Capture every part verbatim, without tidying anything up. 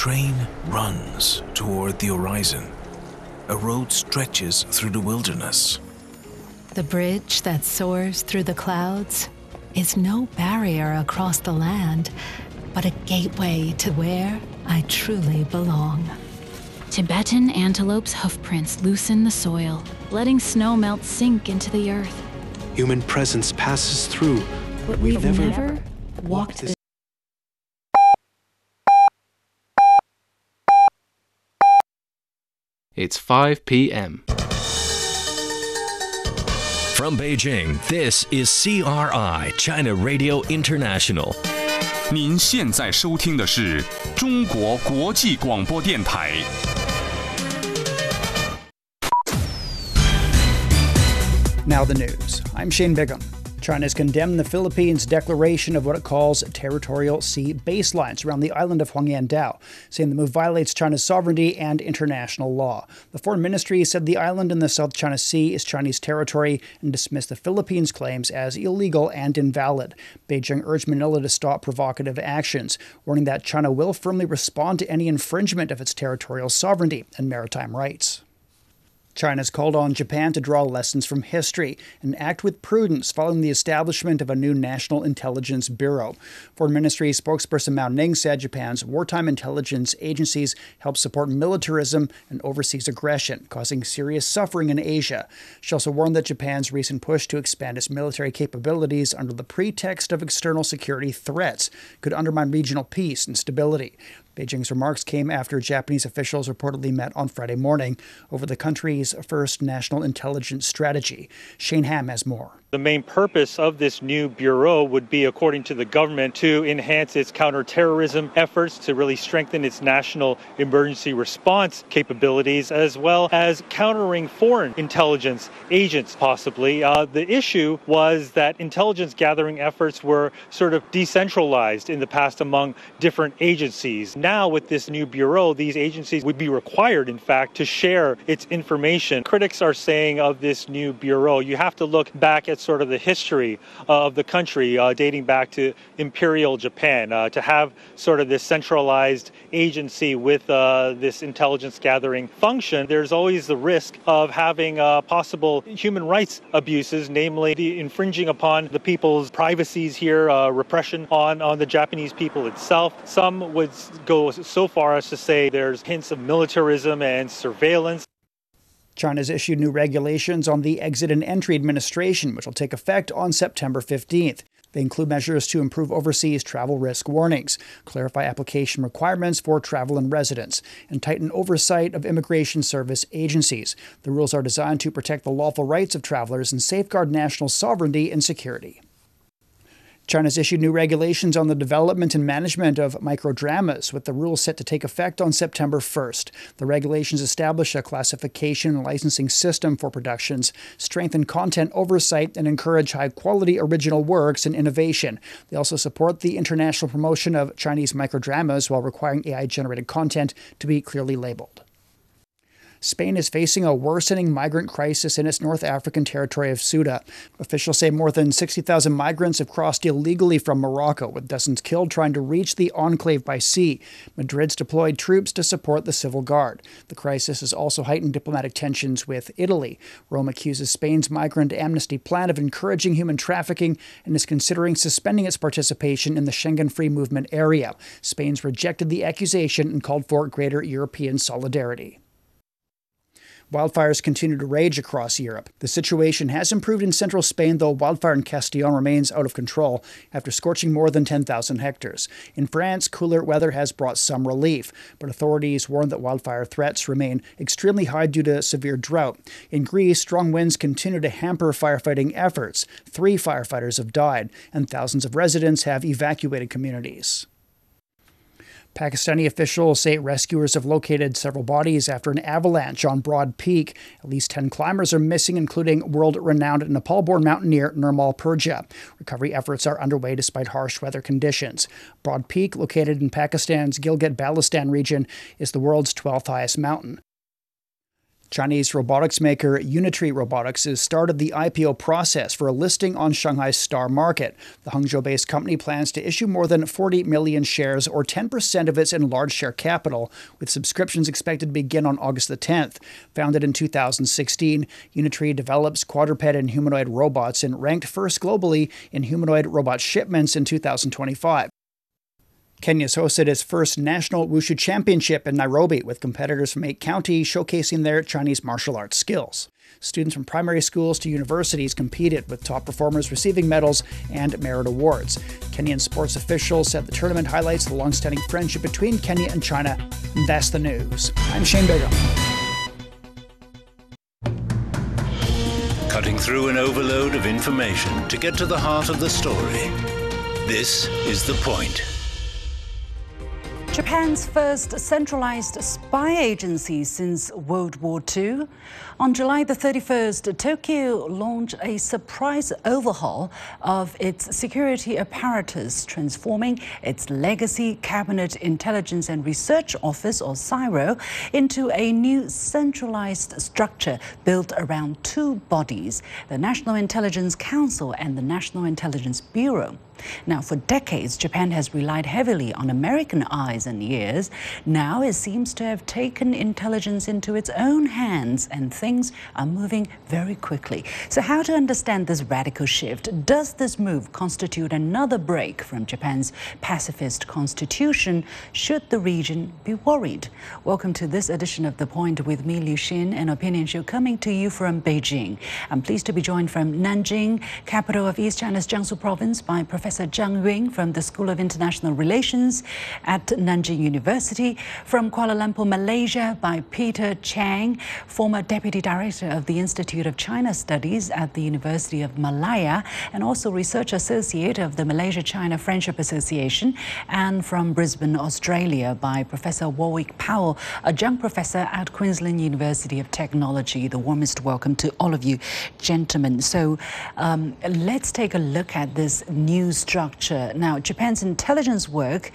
train runs toward the horizon. A road stretches through the wilderness. The bridge that soars through the clouds is no barrier across the land, but a gateway to where I truly belong. Tibetan antelope's hoofprints loosen the soil, letting snow melt sink into the earth. Human presence passes through, but we've, we've never, never walked this. It's five p m From Beijing, this is C R I China Radio International. 您现在收听的是中国国际广播电台。 Now the news. I'm Shane Bigham. China has condemned the Philippines' declaration of what it calls territorial sea baselines around the island of Huangyandao, saying the move violates China's sovereignty and international law. The Foreign Ministry said the island in the South China Sea is Chinese territory and dismissed the Philippines' claims as illegal and invalid. Beijing urged Manila to stop provocative actions, warning that China will firmly respond to any infringement of its territorial sovereignty and maritime rights. China's called on Japan to draw lessons from history and act with prudence following the establishment of a new National Intelligence Bureau. Foreign Ministry spokesperson Mao Ning said Japan's wartime intelligence agencies help support militarism and overseas aggression, causing serious suffering in Asia. She also warned that Japan's recent push to expand its military capabilities under the pretext of external security threats could undermine regional peace and stability. Beijing's remarks came after Japanese officials reportedly met on Friday morning over the country's first national intelligence strategy. Shane Ham has more. The main purpose of this new bureau would be, according to the government, to enhance its counterterrorism efforts, to really strengthen its national emergency response capabilities, as well as countering foreign intelligence agents, possibly. Uh, the issue was that intelligence gathering efforts were sort of decentralized in the past among different agencies. Now, with this new bureau, these agencies would be required, in fact, to share its information. Critics are saying of this new bureau, you have to look back at sort of the history uh, of the country uh, dating back to Imperial Japan. Uh, to have sort of this centralized agency with uh, this intelligence gathering function, there's always the risk of having uh, possible human rights abuses, namely the infringing upon the people's privacies here, uh, repression on, on the Japanese people itself. Some would go so far as to say there's hints of militarism and surveillance. China's issued new regulations on the Exit and Entry Administration, which will take effect on September fifteenth. They include measures to improve overseas travel risk warnings, clarify application requirements for travel and residence, and tighten oversight of immigration service agencies. The rules are designed to protect the lawful rights of travelers and safeguard national sovereignty and security. China's issued new regulations on the development and management of microdramas, with the rules set to take effect on September first. The regulations establish a classification and licensing system for productions, strengthen content oversight, and encourage high-quality original works and innovation. They also support the international promotion of Chinese microdramas while requiring A I-generated content to be clearly labeled. Spain is facing a worsening migrant crisis in its North African territory of Ceuta. Officials say more than sixty thousand migrants have crossed illegally from Morocco, with dozens killed trying to reach the enclave by sea. Madrid's deployed troops to support the civil guard. The crisis has also heightened diplomatic tensions with Italy. Rome accuses Spain's migrant amnesty plan of encouraging human trafficking and is considering suspending its participation in the Schengen free movement area. Spain's rejected the accusation and called for greater European solidarity. Wildfires continue to rage across Europe. The situation has improved in central Spain, though wildfire in Castillon remains out of control after scorching more than ten thousand hectares. In France, cooler weather has brought some relief, but authorities warn that wildfire threats remain extremely high due to severe drought. In Greece, strong winds continue to hamper firefighting efforts. Three firefighters have died, and thousands of residents have evacuated communities. Pakistani officials say rescuers have located several bodies after an avalanche on Broad Peak. At least ten climbers are missing, including world-renowned Nepal-born mountaineer Nirmal Purja. Recovery efforts are underway despite harsh weather conditions. Broad Peak, located in Pakistan's Gilgit-Baltistan region, is the world's twelfth highest mountain. Chinese robotics maker Unitree Robotics has started the I P O process for a listing on Shanghai's Star Market. The Hangzhou-based company plans to issue more than forty million shares, or ten percent of its enlarged share capital, with subscriptions expected to begin on August the tenth. Founded in two thousand sixteen, Unitree develops quadruped and humanoid robots and ranked first globally in humanoid robot shipments in two thousand twenty-five. Kenya's hosted its first National Wushu Championship in Nairobi, with competitors from eight counties showcasing their Chinese martial arts skills. Students from primary schools to universities competed, with top performers receiving medals and merit awards. Kenyan sports officials said the tournament highlights the long-standing friendship between Kenya and China. And that's the news. I'm Shane Begum. Cutting through an overload of information to get to the heart of the story. This is The Point. Japan's first centralized spy agency since World War Two. On July the thirty-first, Tokyo launched a surprise overhaul of its security apparatus, transforming its legacy Cabinet Intelligence and Research Office, or CIRO, into a new centralized structure built around two bodies, the National Intelligence Council and the National Intelligence Bureau. Now, for decades, Japan has relied heavily on American eyes and ears. Now it seems to have taken intelligence into its own hands, and things are moving very quickly. So how to understand this radical shift? Does this move constitute another break from Japan's pacifist constitution? Should the region be worried? Welcome to this edition of The Point with me, Liu Xin, an opinion show coming to you from Beijing. I'm pleased to be joined from Nanjing, capital of East China's Jiangsu province, by Professor Professor Zhang Yun from the School of International Relations at Nanjing University. From Kuala Lumpur, Malaysia, by Peter Chang, former Deputy Director of the Institute of China Studies at the University of Malaya, and also Research Associate of the Malaysia-China Friendship Association. And from Brisbane, Australia, by Professor Warwick Powell, Adjunct Professor at Queensland University of Technology. The warmest welcome to all of you, gentlemen. So um, let's take a look at this new structure. Now, Japan's intelligence work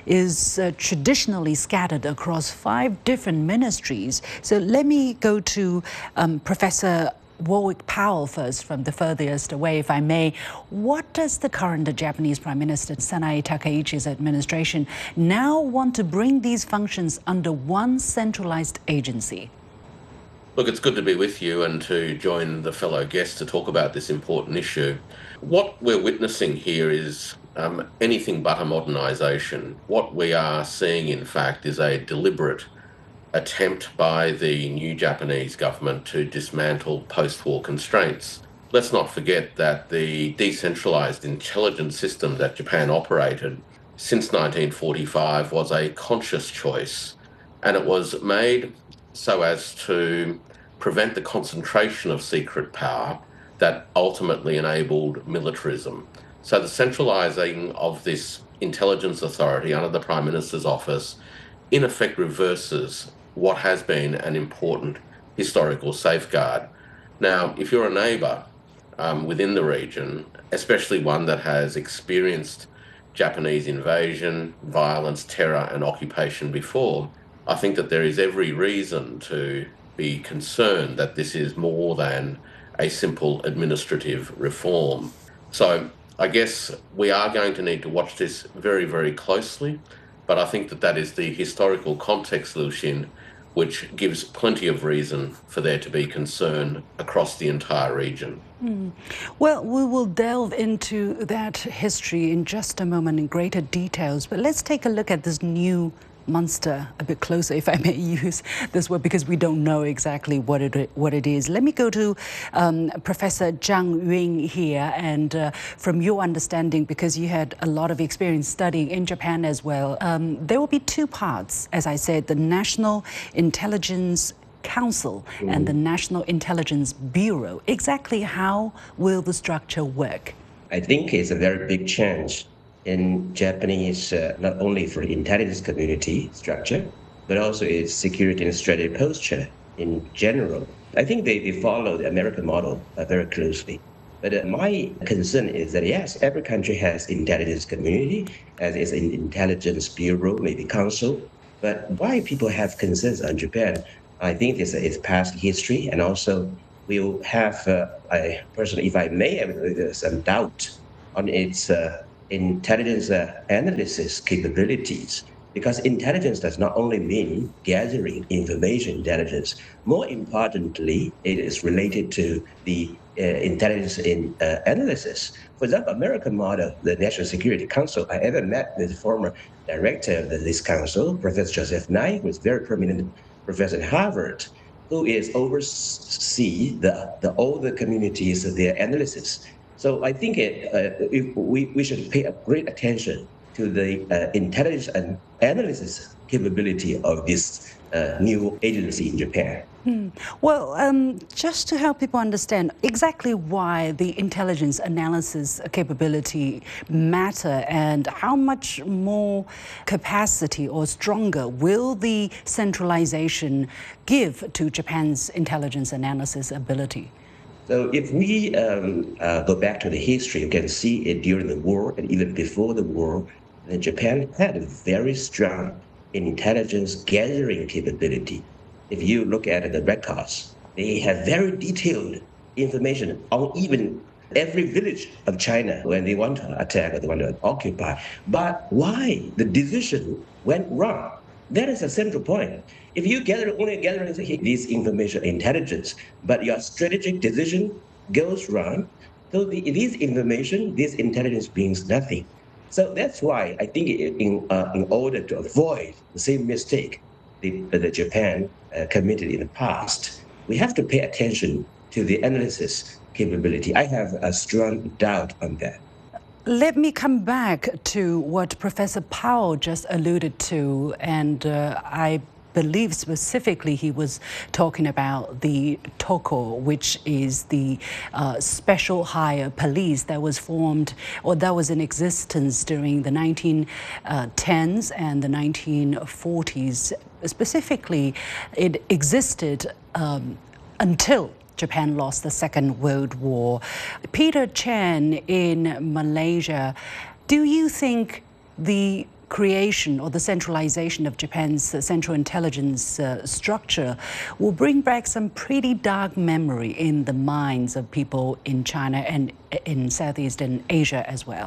is uh, traditionally scattered across five different ministries. So let me go to um, Professor Warwick Powell first, from the furthest away, if I may. What does the current Japanese Prime Minister Sanae Takaichi's administration now want to bring these functions under one centralized agency? Look, it's good to be with you and to join the fellow guests to talk about this important issue. What we're witnessing here is um, anything but a modernisation. What we are seeing, in fact, is a deliberate attempt by the new Japanese government to dismantle post-war constraints. Let's not forget that the decentralised intelligence system that Japan operated since nineteen forty-five was a conscious choice, and it was made so as to prevent the concentration of secret power that ultimately enabled militarism. So the centralising of this intelligence authority under the Prime Minister's office in effect reverses what has been an important historical safeguard. Now, if you're a neighbour um, within the region, especially one that has experienced Japanese invasion, violence, terror and occupation before, I think that there is every reason to be concerned that this is more than a simple administrative reform. So I guess we are going to need to watch this very, very closely, but I think that that is the historical context, Liu Xin, which gives plenty of reason for there to be concern across the entire region. Mm. Well, we will delve into that history in just a moment in greater details, but let's take a look at this new monster a bit closer, if I may use this word, because we don't know exactly what it what it is. Let me go to um, Professor Zhang Yun here, and uh, from your understanding, because you had a lot of experience studying in Japan as well, um, there will be two parts, as I said, the National Intelligence Council mm-hmm. and the National Intelligence Bureau. Exactly how will the structure work? I think it's a very big change in Japanese, uh, not only for the intelligence community structure, but also its security and strategy posture in general. I think they, they follow the American model uh, very closely. But uh, my concern is that, yes, every country has intelligence community, as is an intelligence bureau, maybe council. But why people have concerns on Japan, I think it's, it's past history, and also we will have, uh, I personally, if I may, have some doubt on its uh, intelligence uh, analysis capabilities. Because intelligence does not only mean gathering information intelligence. More importantly, it is related to the uh, intelligence in uh, analysis. For example, American model, the National Security Council, I ever met with the former director of this council, Professor Joseph Nye, who is a very prominent professor at Harvard, who is oversee the, the all the communities of their analysis. So I think it, uh, if we, we should pay a great attention to the uh, intelligence and analysis capability of this uh, new agency in Japan. Hmm. Well, um, just to help people understand exactly why the intelligence analysis capability matter and how much more capacity or stronger will the centralization give to Japan's intelligence analysis ability? So if we um, uh, go back to the history, you can see it during the war and even before the war, that Japan had a very strong intelligence gathering capability. If you look at the records, they have very detailed information on even every village of China when they want to attack or they want to occupy. But why the decision went wrong? That is a central point. If you gather only gather this information intelligence, but your strategic decision goes wrong, so the, this information, this intelligence means nothing. So that's why I think in uh, in order to avoid the same mistake the, the Japan uh, committed in the past, we have to pay attention to the analysis capability. I have a strong doubt on that. Let me come back to what Professor Powell just alluded to, and uh, I believe specifically he was talking about the TOCO, which is the uh, special hire police that was formed or that was in existence during the nineteen tens and the nineteen forties. Specifically, it existed um, until Japan lost the Second World War. Peter Chen in Malaysia, do you think the creation or the centralization of Japan's uh, central intelligence uh, structure will bring back some pretty dark memory in the minds of people in China and in Southeastern Asia as well?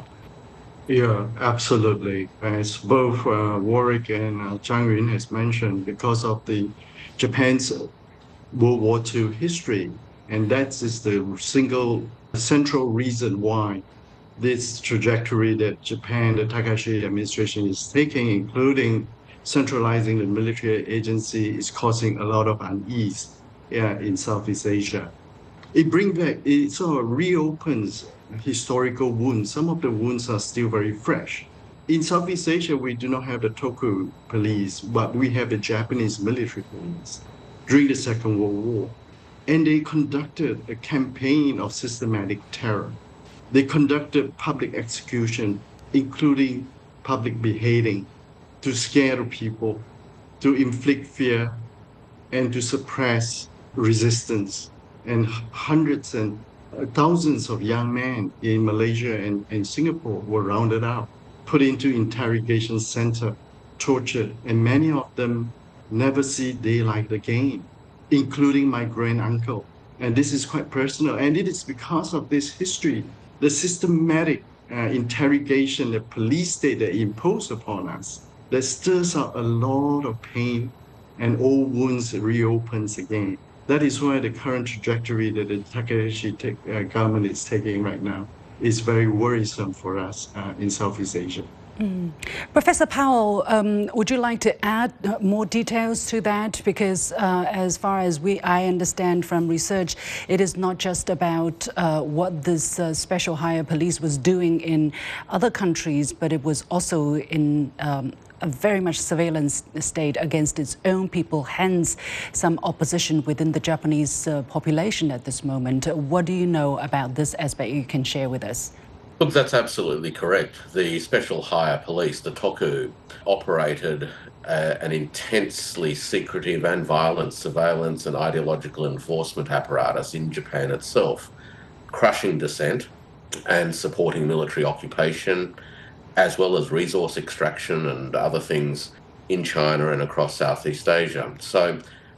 Yeah, absolutely. As both uh, Warwick and uh, Zhang Yun has mentioned, because of the Japan's World War Two history, and that is the single central reason why this trajectory that Japan, the Takahashi administration is taking, including centralizing the military agency, is causing a lot of unease yeah, in Southeast Asia. It brings back, it sort of reopens historical wounds. Some of the wounds are still very fresh. In Southeast Asia, we do not have the TOCO police, but we have the Japanese military police during the Second World War. And they conducted a campaign of systematic terror. They conducted public execution, including public beheading, to scare the people, to inflict fear, and to suppress resistance. And hundreds and thousands of young men in Malaysia and, and Singapore were rounded out, put into interrogation center, tortured, and many of them never see daylight again, including my grand uncle. And this is quite personal, and it is because of this history, the systematic uh, interrogation, the police state that imposed upon us, that stirs up a lot of pain and old wounds reopens again. That is why the current trajectory that the Takahashi take, uh, government is taking right now is very worrisome for us uh, in Southeast Asia. Mm. Professor Powell, um, would you like to add more details to that? Because uh, as far as we, I understand from research, it is not just about uh, what this uh, special hire police was doing in other countries, but it was also in um, a very much surveillance state against its own people, hence some opposition within the Japanese uh, population at this moment. What do you know about this aspect you can share with us? Look, that's absolutely correct. The Special Hire Police, the TOCO, operated uh, an intensely secretive and violent surveillance and ideological enforcement apparatus in Japan itself, crushing dissent and supporting military occupation, as well as resource extraction and other things in China and across Southeast Asia. So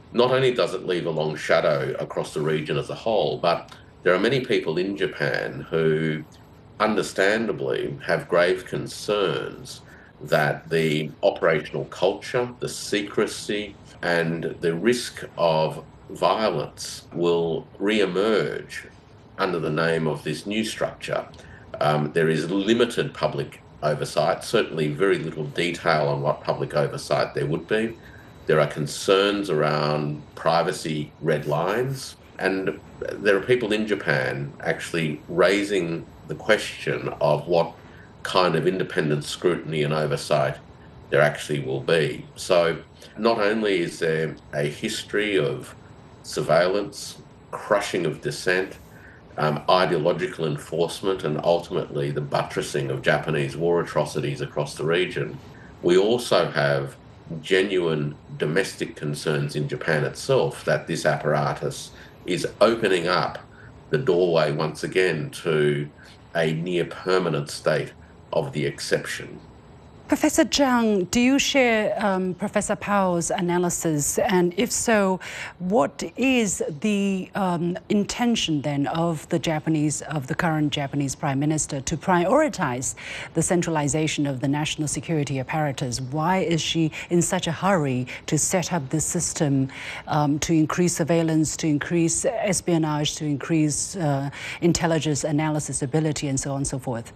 not only does it leave a long shadow across the region as a whole, but there are many people in Japan who understandably have grave concerns that the operational culture, the secrecy, and the risk of violence will re-emerge under the name of this new structure. Um, there is limited public oversight, certainly very little detail on what public oversight there would be. There are concerns around privacy red lines, and there are people in Japan actually raising the question of what kind of independent scrutiny and oversight there actually will be. So not only is there a history of surveillance, crushing of dissent, um, ideological enforcement, and ultimately the buttressing of Japanese war atrocities across the region, we also have genuine domestic concerns in Japan itself that this apparatus is opening up the doorway once again to a near permanent state of the exception. Professor Zhang, do you share um, Professor Powell's analysis? And if so, what is the um, intention then of the Japanese, of the current Japanese Prime Minister to prioritize the centralization of the national security apparatus? Why is she in such a hurry to set up this system um, to increase surveillance, to increase espionage, to increase uh, intelligence analysis ability, and so on and so forth?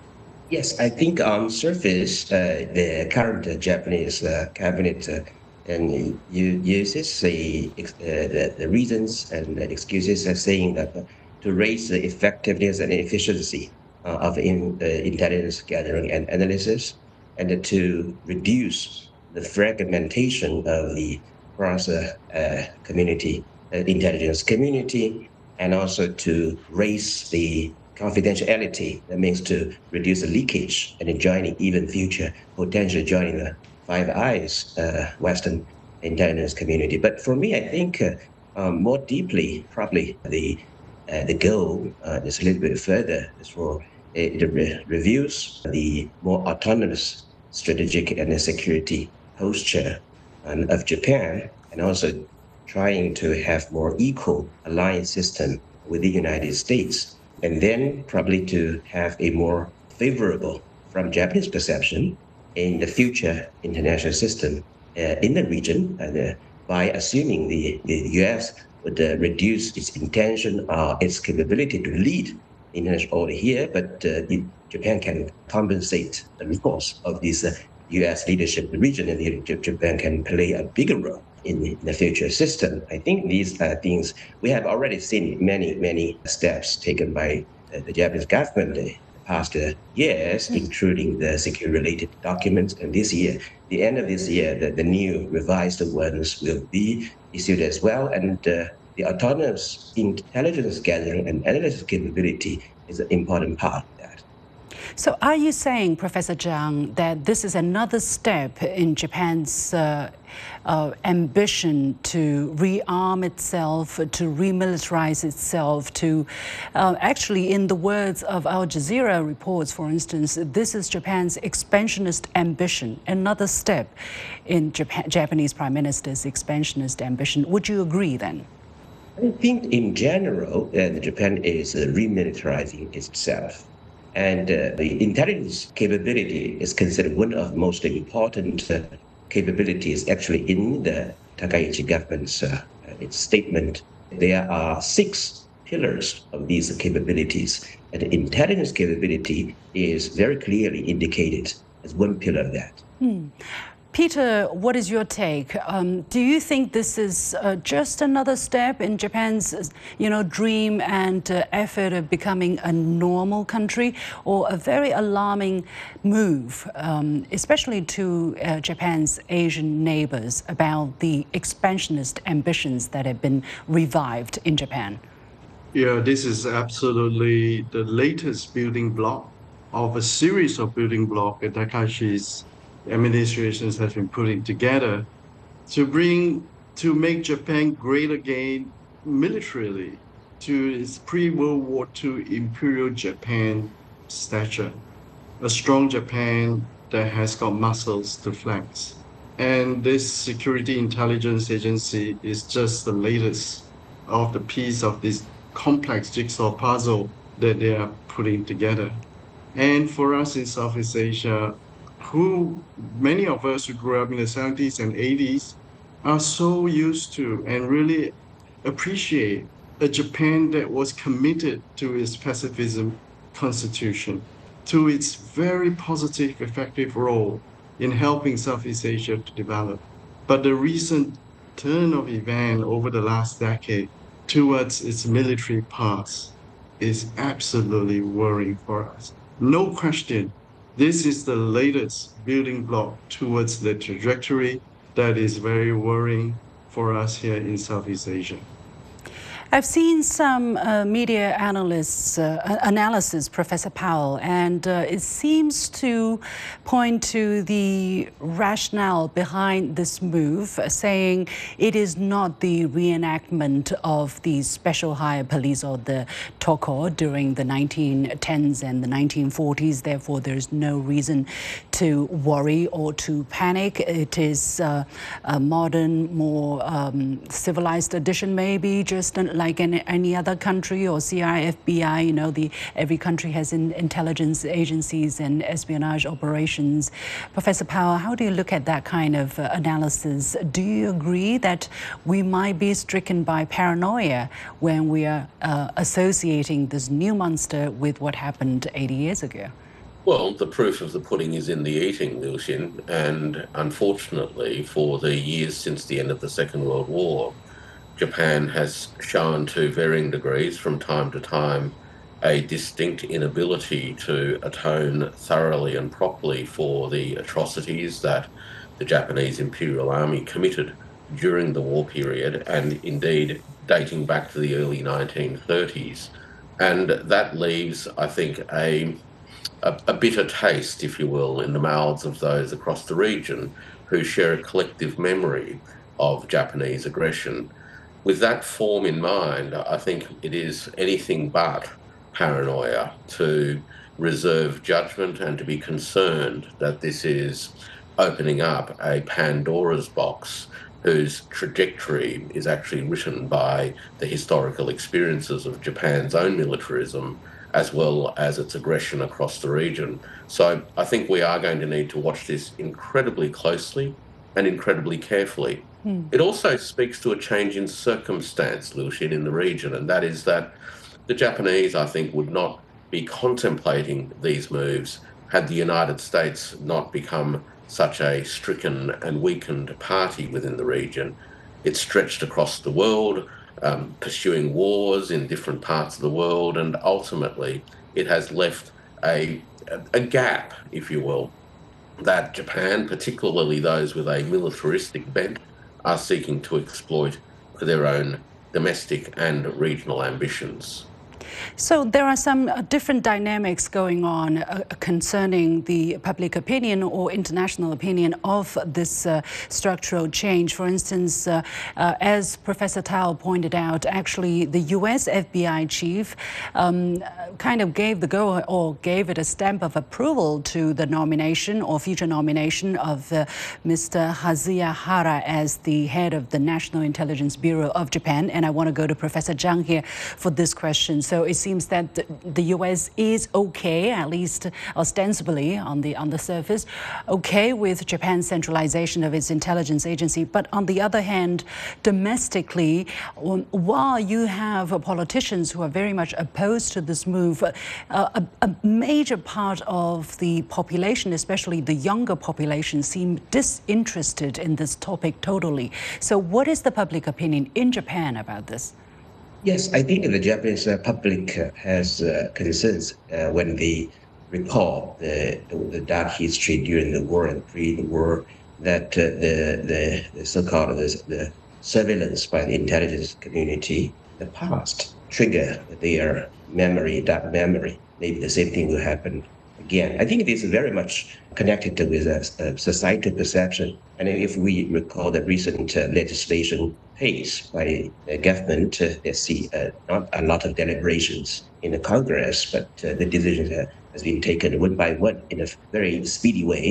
Yes, I think on surface, uh, the current uh, Japanese uh, cabinet uh, and uses the, uh, the, the reasons and the excuses as saying that uh, to raise the effectiveness and efficiency uh, of in, uh, intelligence gathering and analysis, and to reduce the fragmentation of the cross uh, uh, community, uh, intelligence community, and also to raise the confidentiality. That means to reduce the leakage and joining even future, potentially joining the Five Eyes uh, Western intelligence community. But for me, I think uh, um, more deeply, probably the uh, the goal uh, is a little bit further. Is for it re- reviews the more autonomous strategic and security posture um, of Japan, and also trying to have more equal alliance system with the United States. And then probably to have a more favorable, from Japanese perception, in the future international system uh, in the region, and, uh, by assuming the, the U S would uh, reduce its intention or its capability to lead international order here, but uh, the, Japan can compensate the loss of this uh, U S leadership in the region, and the, Japan can play a bigger role in the future system. I think these are things we have already seen many, many steps taken by uh, the Japanese government in the past uh, years, including the security-related documents. And this year, the end of this year, the, the new revised ones will be issued as well. And uh, the autonomous intelligence gathering and analysis capability is an important part of that. So are you saying, Professor Zhang, that this is another step in Japan's uh, uh, ambition to rearm itself, to remilitarize itself, to uh, actually, in the words of Al Jazeera reports, for instance, this is Japan's expansionist ambition, another step in Japan, Japanese Prime Minister's expansionist ambition. Would you agree then? I think in general, uh, Japan is uh, remilitarizing itself. And uh, the intelligence capability is considered one of the most important uh, capabilities actually in the Takaichi government's uh, its statement. There are six pillars of these capabilities, and the intelligence capability is very clearly indicated as one pillar of that. Hmm. Peter, what is your take? Um, do you think this is uh, just another step in Japan's, you know, dream and uh, effort of becoming a normal country, or a very alarming move, um, especially to uh, Japan's Asian neighbors, about the expansionist ambitions that have been revived in Japan? Yeah, this is absolutely the latest building block of a series of building blocks that Takaichi's administrations have been putting together to bring, to make Japan great again militarily to its pre-World War Two Imperial Japan stature. A strong Japan that has got muscles to flex. And this security intelligence agency is just the latest of the piece of this complex jigsaw puzzle that they are putting together. And for us in Southeast Asia, who many of us who grew up in the seventies and eighties are so used to and really appreciate a Japan that was committed to its pacifism constitution, to its very positive, effective role in helping Southeast Asia to develop. But the recent turn of event over the last decade towards its military path is absolutely worrying for us. No question, this is the latest building block towards the trajectory that is very worrying for us here in Southeast Asia. I've seen some uh, media analysts uh, analysis, Professor Powell, and uh, it seems to point to the rationale behind this move, uh, saying it is not the reenactment of the special hire police or the Toko during the nineteen tens and the nineteen forties. Therefore, there's no reason to worry or to panic. It is uh, a modern, more um, civilized edition, maybe, just like in any other country, or C I A, F B I. You know, the every country has in, intelligence agencies and espionage operations. Professor Powell, how do you look at that kind of uh, analysis? Do you agree that we might be stricken by paranoia when we are uh, associating this new monster with what happened eighty years ago? Well, the proof of the pudding is in the eating, Liu Xin, and unfortunately, for the years since the end of the Second World War, Japan has shown to varying degrees from time to time a distinct inability to atone thoroughly and properly for the atrocities that the Japanese Imperial Army committed during the war period, and indeed dating back to the early nineteen thirties. And that leaves, I think, a, a, a bitter taste, if you will, in the mouths of those across the region who share a collective memory of Japanese aggression. With that form in mind, I think it is anything but paranoia to reserve judgment and to be concerned that this is opening up a Pandora's box whose trajectory is actually written by the historical experiences of Japan's own militarism as well as its aggression across the region. So I think we are going to need to watch this incredibly closely and incredibly carefully. Hmm. It also speaks to a change in circumstance, Liu Xin, in the region, and that is that the Japanese, I think, would not be contemplating these moves had the United States not become such a stricken and weakened party within the region. It stretched across the world, um, pursuing wars in different parts of the world, and ultimately it has left a, a gap, if you will, that Japan, particularly those with a militaristic bent, are seeking to exploit for their own domestic and regional ambitions. So there are some uh, different dynamics going on uh, concerning the public opinion or international opinion of this uh, structural change. For instance, uh, uh, as Professor Tao pointed out, actually the U S F B I chief um, kind of gave the go or gave it a stamp of approval to the nomination or future nomination of uh, Mister Hazuya Hara as the head of the National Intelligence Bureau of Japan. And I want to go to Professor Zhang here for this question. So it seems that the U S is okay, at least ostensibly on the on the surface, okay with Japan's centralization of its intelligence agency. But on the other hand, domestically, while you have politicians who are very much opposed to this move, uh, a, a major part of the population, especially the younger population, seem disinterested in this topic totally. So what is the public opinion in Japan about this? Yes, I think the Japanese uh, public uh, has uh, concerns uh, when they recall the, the dark history during the war and pre the war, that uh, the, the, the so-called the, the surveillance by the intelligence community, the past, trigger their memory, dark memory. Maybe the same thing will happen again. I think this is very much connected with a, a societal perception. And if we recall the recent uh, legislation passed by the government, uh, let's see, uh, not a lot of deliberations in the Congress, but uh, the decision uh, has been taken one by one in a very speedy way.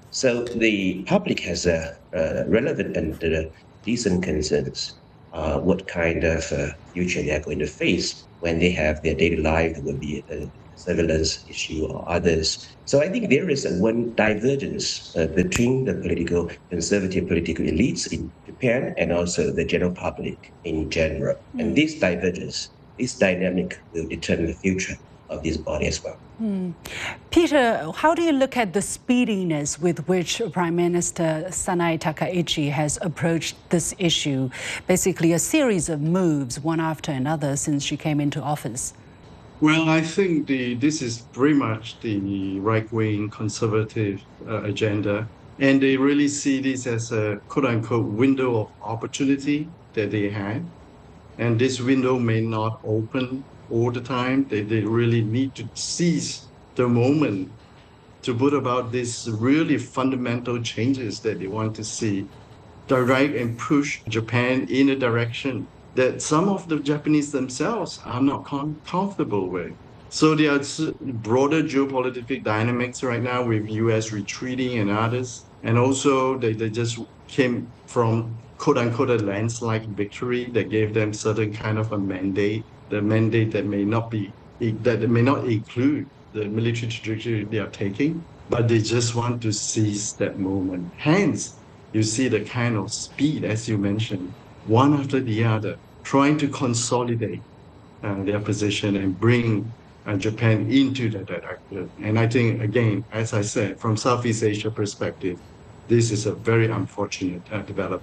So the public has a, a relevant and uh, decent concerns uh, what kind of uh, future they are going to face when they have their daily life. There will be a surveillance issue or others. So I think there is a one divergence uh, between the political conservative political elites in Japan and also the general public in general. Mm. And this divergence, this dynamic will determine the future of this body as well. Hmm. Peter, how do you look at the speediness with which Prime Minister Sanae Takaichi has approached this issue? Basically, a series of moves, one after another, since she came into office. Well, I think the this is very much the right-wing conservative uh, agenda, and they really see this as a quote-unquote window of opportunity that they have, and this window may not open all the time. They, they really need to seize the moment to put about these really fundamental changes that they want to see, direct and push Japan in a direction that some of the Japanese themselves are not com- comfortable with. So there are broader geopolitical dynamics right now with U S retreating and others. And also they, they just came from quote-unquote a landslide victory that gave them certain kind of a mandate, the mandate that may not be, that may not include the military trajectory they are taking, but they just want to seize that moment. Hence, you see the kind of speed, as you mentioned, one after the other, trying to consolidate uh, their position and bring uh, Japan into that direction. And I think, again, as I said, from Southeast Asia perspective, this is a very unfortunate uh, development.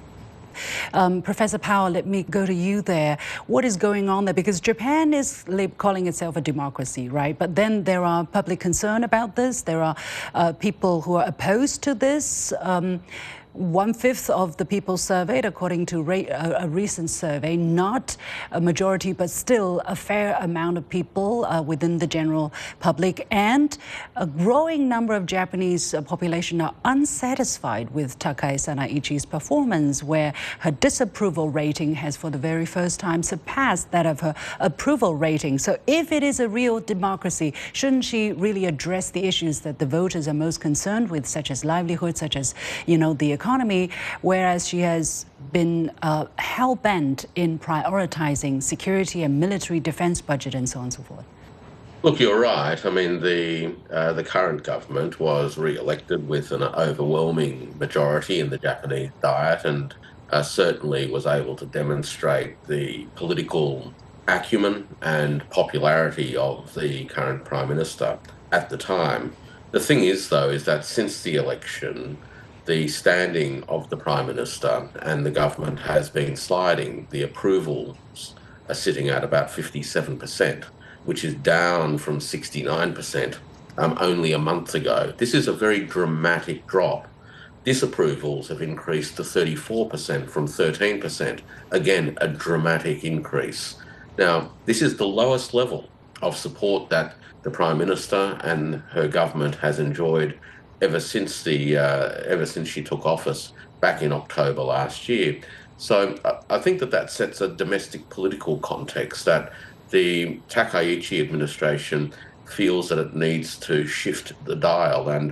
Um, Professor Powell, let me go to you there. What is going on there? Because Japan is calling itself a democracy, right? But then there are public concern about this. There are uh, people who are opposed to this. Um, One-fifth of the people surveyed, according to a, a recent survey, not a majority, but still a fair amount of people uh, within the general public. And a growing number of Japanese uh, population are unsatisfied with Takai Sanaichi's performance, where her disapproval rating has for the very first time surpassed that of her approval rating. So if it is a real democracy, shouldn't she really address the issues that the voters are most concerned with, such as livelihood, such as, you know, the economy? economy, whereas she has been uh, hell-bent in prioritizing security and military defense budget and so on and so forth? Look, you're right. I mean, the uh, the current government was re-elected with an overwhelming majority in the Japanese Diet and uh, certainly was able to demonstrate the political acumen and popularity of the current Prime Minister at the time. The thing is, though, is that since the election, the standing of the Prime Minister and the government has been sliding. The approvals are sitting at about fifty-seven percent, which is down from sixty-nine percent um, only a month ago. This is a very dramatic drop. Disapprovals have increased to thirty-four percent from thirteen percent. Again, a dramatic increase. Now, this is the lowest level of support that the Prime Minister and her government has enjoyed ever since the uh, ever since she took office back in October last year. So I think that that sets a domestic political context that the Takaichi administration feels that it needs to shift the dial, and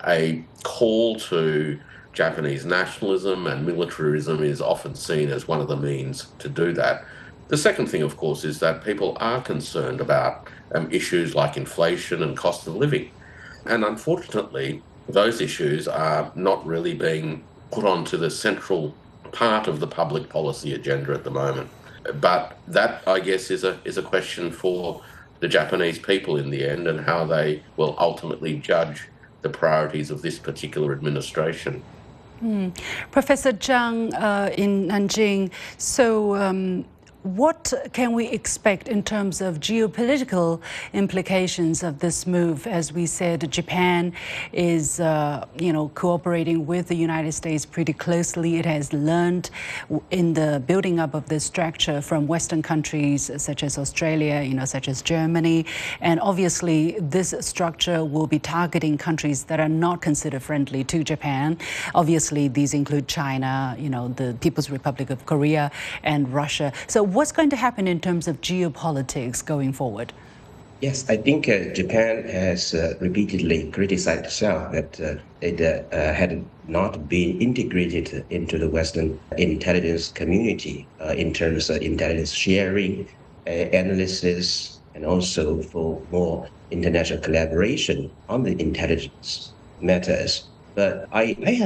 a call to Japanese nationalism and militarism is often seen as one of the means to do that. The second thing, of course, is that people are concerned about um, issues like inflation and cost of living. And unfortunately, those issues are not really being put onto the central part of the public policy agenda at the moment. But that, I guess, is a is a question for the Japanese people in the end and how they will ultimately judge the priorities of this particular administration. Mm. Professor Zhang uh, in Nanjing, so um, what can we expect in terms of geopolitical implications of this move? As we said, Japan is, uh, you know, cooperating with the United States pretty closely. It has learned in the building up of this structure from Western countries such as Australia, you know, such as Germany. And obviously, this structure will be targeting countries that are not considered friendly to Japan. Obviously, these include China, you know, the People's Republic of Korea and Russia. So what's going to happen in terms of geopolitics going forward? Yes, I think uh, Japan has uh, repeatedly criticized itself that uh, it uh, had not been integrated into the Western intelligence community uh, in terms of intelligence sharing, uh, analysis, and also for more international collaboration on the intelligence matters. But I, I have